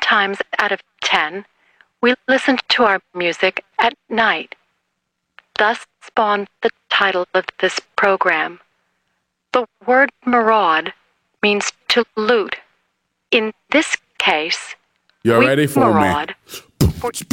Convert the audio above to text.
times out of 10, we listen to our music at night. Thus spawned the title of this program. The word maraud means to loot. In this case, you ready for maraud me?